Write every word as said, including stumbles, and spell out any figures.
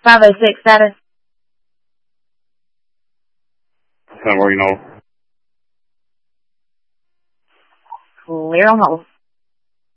five oh six status. Ten Morgan hold. Clear on hold.